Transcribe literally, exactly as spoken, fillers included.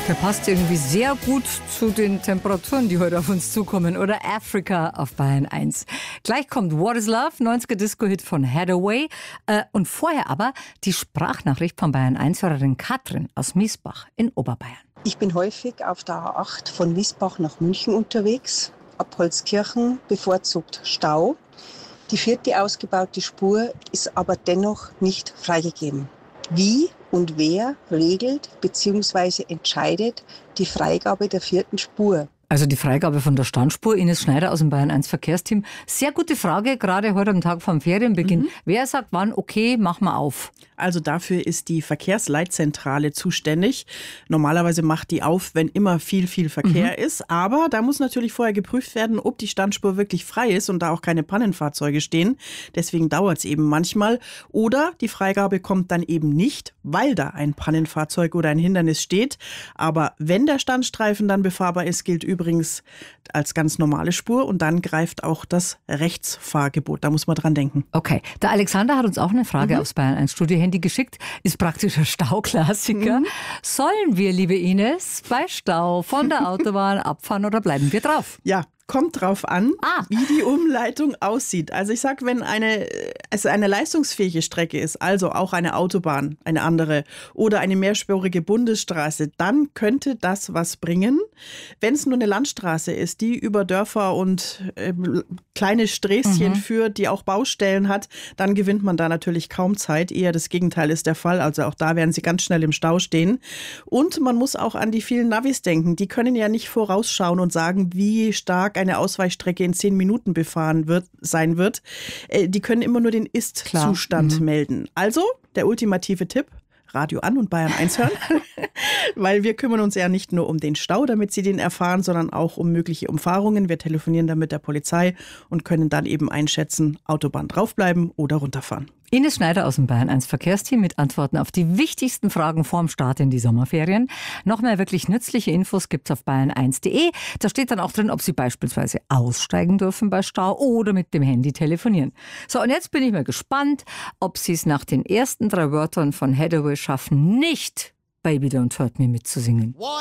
Der passt irgendwie sehr gut zu den Temperaturen, die heute auf uns zukommen. Oder Africa auf Bayern eins. Gleich kommt What is Love, neunziger Disco-Hit von Hathaway. Äh, und vorher aber die Sprachnachricht von Bayern eins-Hörerin Katrin aus Miesbach in Oberbayern. Ich bin häufig auf der A acht von Miesbach nach München unterwegs. Ab Holzkirchen bevorzugt Stau. Die vierte ausgebaute Spur ist aber dennoch nicht freigegeben. Wie und wer regelt bzw. entscheidet die Freigabe der vierten Spur? Also die Freigabe von der Standspur. Ines Schneider aus dem Bayern eins Verkehrsteam. Sehr gute Frage, gerade heute am Tag vom Ferienbeginn. Mhm. Wer sagt wann, okay, mach mal auf? Also dafür ist die Verkehrsleitzentrale zuständig. Normalerweise macht die auf, wenn immer viel, viel Verkehr mhm. ist. Aber da muss natürlich vorher geprüft werden, ob die Standspur wirklich frei ist und da auch keine Pannenfahrzeuge stehen. Deswegen dauert es eben manchmal. Oder die Freigabe kommt dann eben nicht, weil da ein Pannenfahrzeug oder ein Hindernis steht. Aber wenn der Standstreifen dann befahrbar ist, gilt übrigens als ganz normale Spur und dann greift auch das Rechtsfahrgebot. Da muss man dran denken. Okay, der Alexander hat uns auch eine Frage Mhm. aufs Bayern eins Studio-Handy geschickt. Ist praktisch ein Stauklassiker. Mhm. Sollen wir, liebe Ines, bei Stau von der Autobahn abfahren oder bleiben wir drauf? Ja, kommt drauf an, Ah. wie die Umleitung aussieht. Also ich sag, wenn eine, also eine leistungsfähige Strecke ist, also auch eine Autobahn, eine andere oder eine mehrspurige Bundesstraße, dann könnte das was bringen. Wenn es nur eine Landstraße ist, die über Dörfer und äh, kleine Sträßchen Mhm. führt, die auch Baustellen hat, dann gewinnt man da natürlich kaum Zeit. Eher das Gegenteil ist der Fall. Also auch da werden sie ganz schnell im Stau stehen. Und man muss auch an die vielen Navis denken. Die können ja nicht vorausschauen und sagen, wie stark eine Ausweichstrecke in zehn Minuten befahren wird, sein wird. Äh, Die können immer nur den Ist-Zustand Mhm. melden. Also der ultimative Tipp: Radio an und Bayern eins hören, weil wir kümmern uns ja nicht nur um den Stau, damit Sie den erfahren, sondern auch um mögliche Umfahrungen. Wir telefonieren dann mit der Polizei und können dann eben einschätzen, Autobahn draufbleiben oder runterfahren. Ines Schneider aus dem Bayern eins Verkehrsteam mit Antworten auf die wichtigsten Fragen vorm Start in die Sommerferien. Noch mehr wirklich nützliche Infos gibt's auf bayern eins punkt de. Da steht dann auch drin, ob Sie beispielsweise aussteigen dürfen bei Stau oder mit dem Handy telefonieren. So, und jetzt bin ich mal gespannt, ob Sie es nach den ersten drei Wörtern von Hathaway schaffen, nicht Baby Don't Hurt Me mitzusingen.